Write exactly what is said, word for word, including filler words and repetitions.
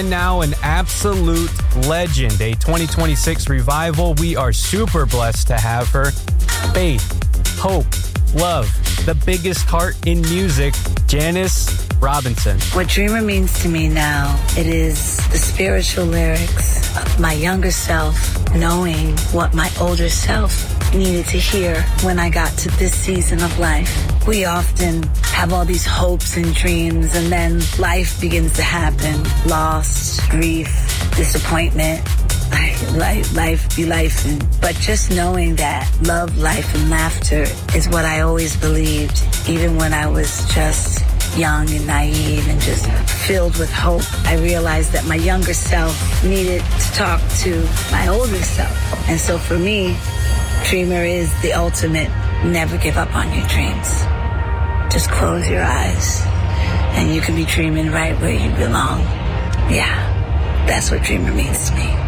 and now an absolute legend, a twenty twenty-six revival. We are super blessed to have her. Faith, hope, love, the biggest heart in music, Janice Robinson. What Dreamer means to me now, it is the spiritual lyrics of my younger self knowing what my older self needed to hear when I got to this season of life. We often have all these hopes and dreams, and then life begins to happen. Loss, grief, disappointment. Life, life be life. But just knowing that love, life, and laughter is what I always believed, even when I was just young and naive and just filled with hope. I realized that my younger self needed to talk to my older self. And so for me, Dreamer is the ultimate. Never give up on your dreams. Just close your eyes and you can be dreaming right where you belong. Yeah, that's what Dreamer means to me.